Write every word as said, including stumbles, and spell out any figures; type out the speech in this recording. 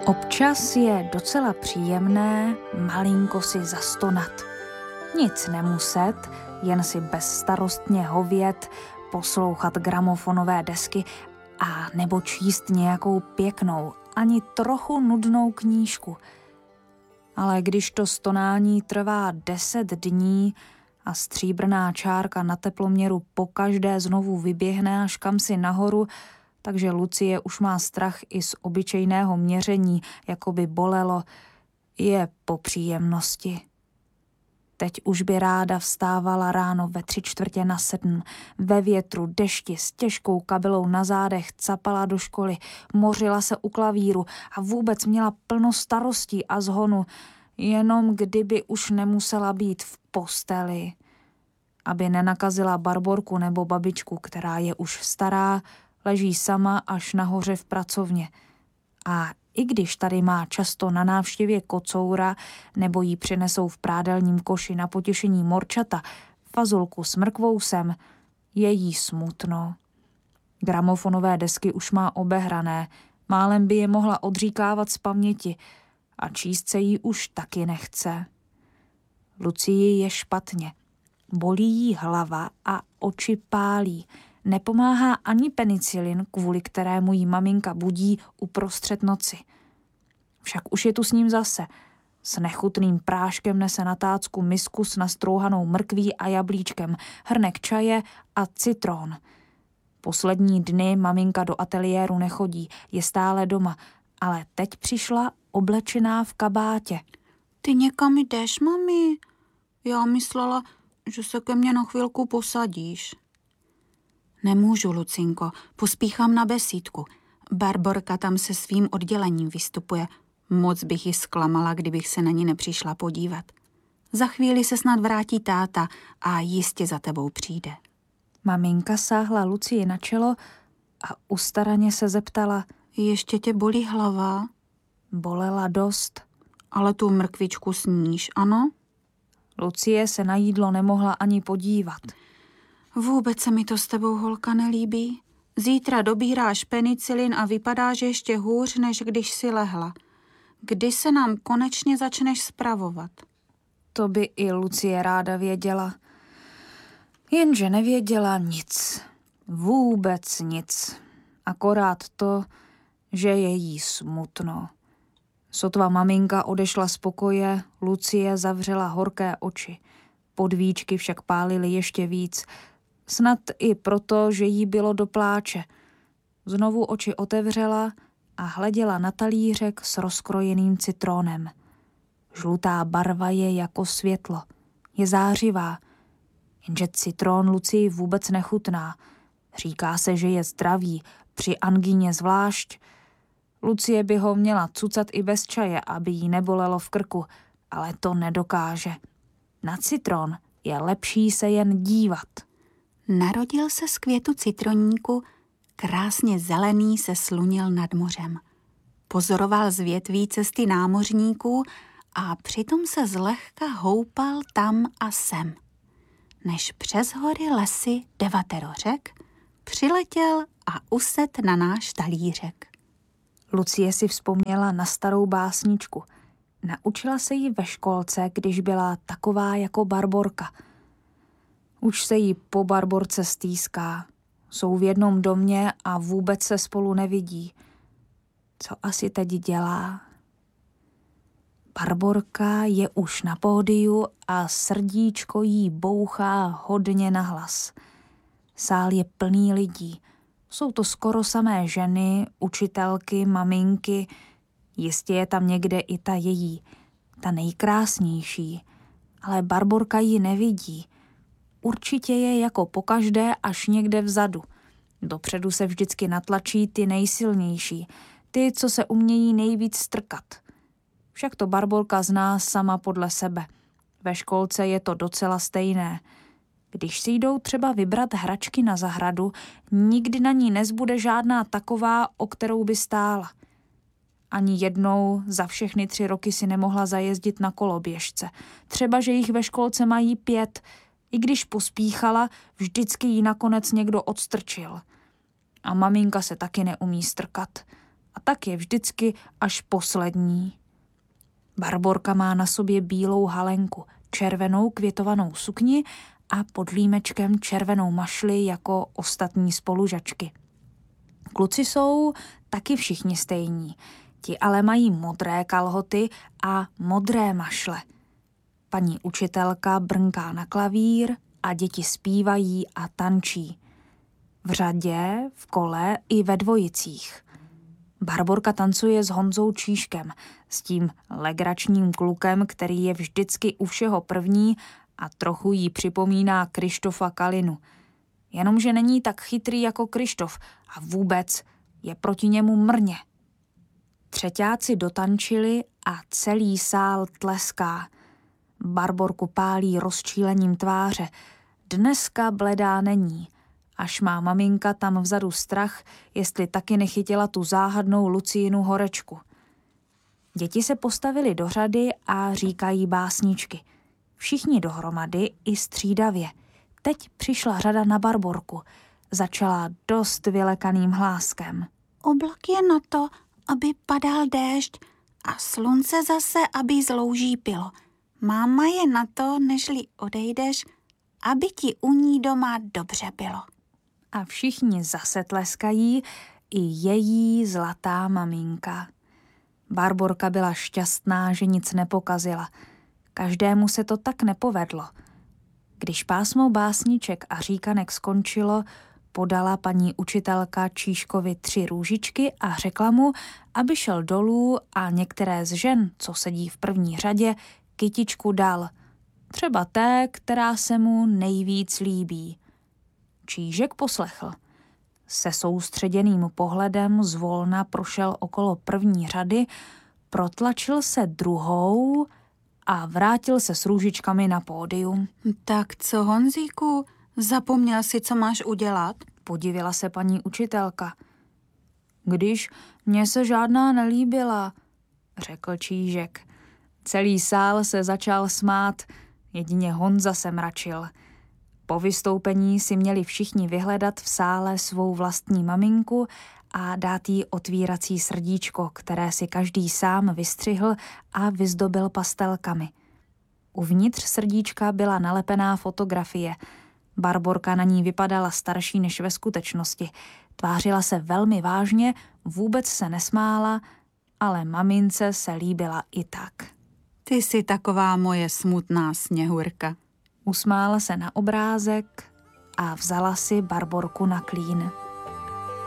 Občas je docela příjemné malinko si zastonat. Nic nemuset, jen si bezstarostně hovět, poslouchat gramofonové desky a nebo číst nějakou pěknou, ani trochu nudnou knížku. Ale když to stonání trvá deset dní a stříbrná čárka na teploměru pokaždé znovu vyběhne až kamsi nahoru, takže Lucie už má strach i z obyčejného měření, jako by bolelo, je po příjemnosti. Teď už by ráda vstávala ráno ve tři čtvrtě na sedm, ve větru, dešti, s těžkou kabelou na zádech, capala do školy, mořila se u klavíru a vůbec měla plno starostí a zhonu, jenom kdyby už nemusela být v posteli. Aby nenakazila Barborku nebo babičku, která je už stará, leží sama až nahoře v pracovně. A i když tady má často na návštěvě kocoura nebo jí přinesou v prádelním koši na potěšení morčata fazolku s mrkvousem, je jí smutno. Gramofonové desky už má obehrané, málem by je mohla odříkávat z paměti a číst se jí už taky nechce. Lucii je špatně. Bolí jí hlava a oči pálí. Nepomáhá ani penicilin, kvůli kterému jí maminka budí uprostřed noci. Však už je tu s ním zase. S nechutným práškem nese na tácku misku s nastrouhanou mrkví a jablíčkem, hrnek čaje a citron. Poslední dny maminka do ateliéru nechodí, je stále doma, ale teď přišla oblečená v kabátě. Ty někam jdeš, mami? Já myslela, že se ke mně na chvilku posadíš. Nemůžu, Lucinko, pospíchám na besídku. Barborka tam se svým oddělením vystupuje. Moc bych ji zklamala, kdybych se na ní nepřišla podívat. Za chvíli se snad vrátí táta a jistě za tebou přijde. Maminka sáhla Lucii na čelo a ustaraně se zeptala. Ještě tě bolí hlava? Bolela dost. Ale tu mrkvičku sníš, ano? Lucie se na jídlo nemohla ani podívat. Vůbec se mi to s tebou, holka, nelíbí. Zítra dobíráš penicilin a vypadá, že ještě hůř, než když si lehla. Kdy se nám konečně začneš spravovat? To by i Lucie ráda věděla. Jenže nevěděla nic. Vůbec nic. Akorát to, že je jí smutno. Sotva maminka odešla z pokoje, Lucie zavřela horké oči. Podvíčky však pálily ještě víc. Snad i proto, že jí bylo do pláče. Znovu oči otevřela a hleděla na talířek s rozkrojeným citronem. Žlutá barva je jako světlo. Je zářivá. Jenže citron Lucii vůbec nechutná. Říká se, že je zdravý, při angíně zvlášť. Lucie by ho měla cucat i bez čaje, aby jí nebolelo v krku, ale to nedokáže. Na citron je lepší se jen dívat. Narodil se z květu citroníku, krásně zelený se slunil nad mořem. Pozoroval z větví cesty námořníků a přitom se zlehka houpal tam a sem. Než přes hory, lesy, devatero řek, přiletěl a usedl na náš talířek. Lucie si vzpomněla na starou básničku. Naučila se jí ve školce, když byla taková jako Barborka. Už se jí po Barborce stýská. Jsou v jednom domě a vůbec se spolu nevidí. Co asi teď dělá? Barborka je už na pódiu a srdíčko jí bouchá hodně nahlas. Sál je plný lidí. Jsou to skoro samé ženy, učitelky, maminky. Jistě je tam někde i ta její, ta nejkrásnější. Ale Barborka ji nevidí. Určitě je jako pokaždé až někde vzadu. Dopředu se vždycky natlačí ty nejsilnější, ty, co se umějí nejvíc strkat. Však to Barborka zná sama podle sebe. Ve školce je to docela stejné. Když si jdou třeba vybrat hračky na zahradu, nikdy na ní nezbude žádná taková, o kterou by stála. Ani jednou za všechny tři roky si nemohla zajezdit na koloběžce. Třeba, že jich ve školce mají pět. I když pospíchala, vždycky jí nakonec někdo odstrčil. A maminka se taky neumí strkat. A tak je vždycky až poslední. Barborka má na sobě bílou halenku, červenou květovanou sukni a pod límečkem červenou mašli jako ostatní spolužačky. Kluci jsou taky všichni stejní, ti ale mají modré kalhoty a modré mašle. Paní učitelka brnká na klavír a děti zpívají a tančí. V řadě, v kole i ve dvojicích. Barborka tancuje s Honzou Čížkem, s tím legračním klukem, který je vždycky u všeho první a trochu jí připomíná Krištofa Kalinu. Jenomže není tak chytrý jako Krištof a vůbec je proti němu mrně. Třeťáci dotančili a celý sál tleská. Barborku pálí rozčílením tváře. Dneska bledá není, až má maminka tam vzadu strach, jestli taky nechytila tu záhadnou Luciinu horečku. Děti se postavili do řady a říkají básničky. Všichni dohromady i střídavě. Teď přišla řada na Barborku. Začala dost vylekaným hláskem. Oblak je na to, aby padal déšť a slunce zase, aby zlouží pilo. Máma je na to, nežli odejdeš, aby ti u ní doma dobře bylo. A všichni zase tleskají, i její zlatá maminka. Barborka byla šťastná, že nic nepokazila. Každému se to tak nepovedlo. Když pásmo básniček a říkanek skončilo, podala paní učitelka Čížkovi tři růžičky a řekla mu, aby šel dolů a některé z žen, co sedí v první řadě, kytičku dal. Třeba té, která se mu nejvíc líbí. Čížek poslechl. Se soustředěným pohledem zvolna prošel okolo první řady, protlačil se druhou a vrátil se s růžičkami na pódium. Tak co, Honzíku, zapomněl si, co máš udělat? Podivila se paní učitelka. Když mně se žádná nelíbila, řekl Čížek. Celý sál se začal smát, jedině Honza se mračil. Po vystoupení si měli všichni vyhledat v sále svou vlastní maminku a dát jí otvírací srdíčko, které si každý sám vystřihl a vyzdobil pastelkami. Uvnitř srdíčka byla nalepená fotografie. Barborka na ní vypadala starší než ve skutečnosti. Tvářila se velmi vážně, vůbec se nesmála, ale mamince se líbila i tak. Ty jsi taková moje smutná Sněhurka. Usmála se na obrázek a vzala si Barborku na klín.